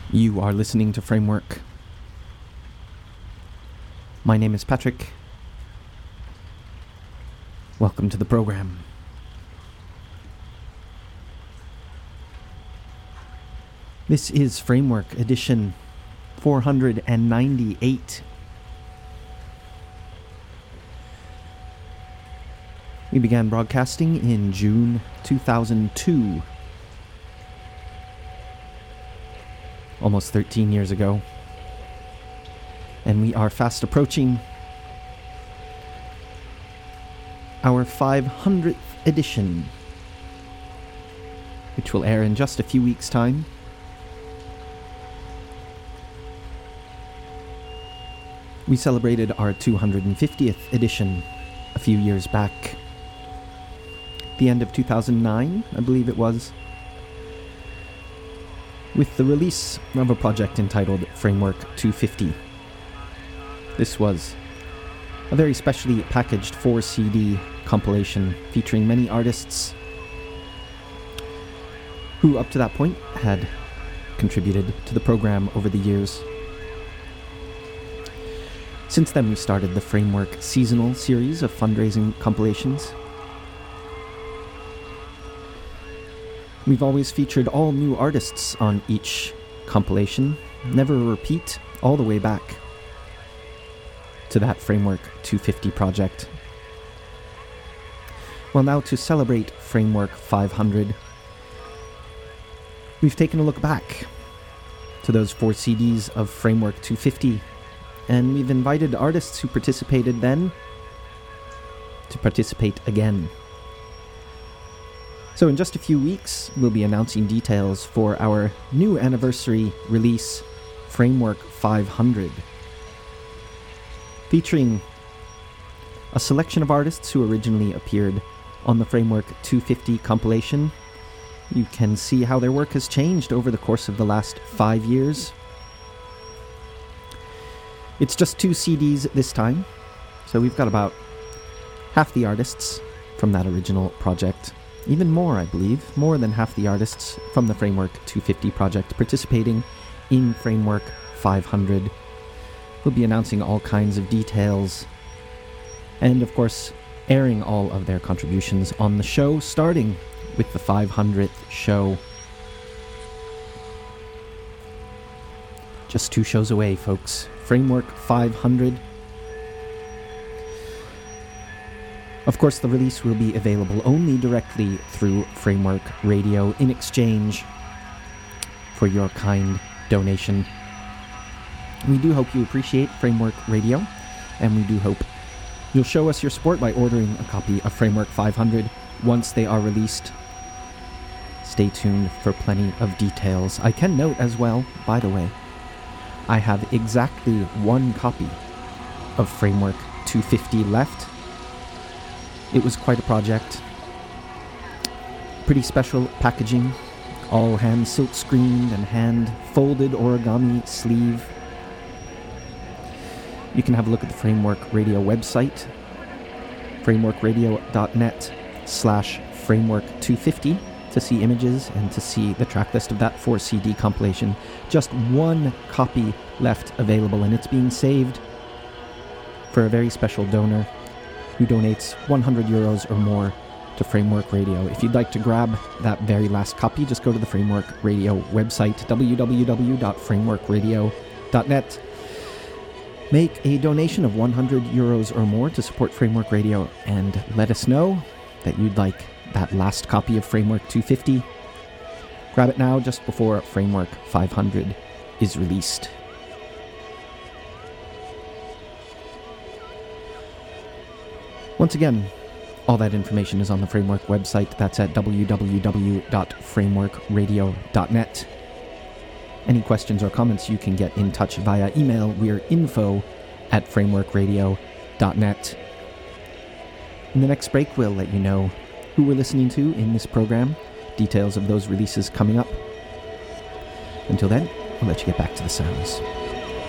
You are listening to Framework. My name is Patrick. Welcome to the program. This is Framework edition 498. We began broadcasting in June 2002. Almost 13 years ago. And we are fast approaching our 500th edition, which will air in just a few weeks' time. We celebrated our 250th edition a few years back. The end of 2009, I believe it was, with the release of a project entitled Framework 250. This was a very specially packaged 4-CD compilation featuring many artists who up to that point had contributed to the program over the years. Since then we started the Framework seasonal series of fundraising compilations. We've always featured all new artists on each compilation, never a repeat, all the way back to that Framework 250 project. Well, now to celebrate Framework 500, we've taken a look back to those 4 CDs of Framework 250, and we've invited artists who participated then to participate again. So in just a few weeks, we'll be announcing details for our new anniversary release, Framework 500, featuring a selection of artists who originally appeared on the Framework 250 compilation. You can see how their work has changed over the course of the last 5 years. It's just 2 CDs this time, so we've got about half the artists from that original project. Even more, I believe, more than half the artists from the Framework 250 project participating in Framework 500. We'll be announcing all kinds of details and, of course, airing all of their contributions on the show, starting with the 500th show. Just 2 shows away, folks. Framework 500. Of course, the release will be available only directly through Framework Radio in exchange for your kind donation. We do hope you appreciate Framework Radio, and we do hope you'll show us your support by ordering a copy of Framework 500 once they are released. Stay tuned for plenty of details. I can note as well, by the way, I have exactly 1 copy of Framework 250 left. It was quite a project. Pretty special packaging, all hand silk screened and hand folded origami sleeve. You can have a look at the Framework Radio website, frameworkradio.net/framework250, to see images and to see the track list of that 4-CD compilation. Just 1 copy left available, and it's being saved for a very special donor who donates €100 or more to Framework Radio. If you'd like to grab that very last copy, just go to the Framework Radio website, www.frameworkradio.net. Make a donation of €100 or more to support Framework Radio, and let us know that you'd like that last copy of Framework 250. Grab it now, just before Framework 500 is released. Once again, all that information is on the Framework website. That's at www.frameworkradio.net. Any questions or comments, you can get in touch via email. We're info@frameworkradio.net. In the next break, we'll let you know who we're listening to in this program, details of those releases coming up. Until then, I'll let you get back to the sounds.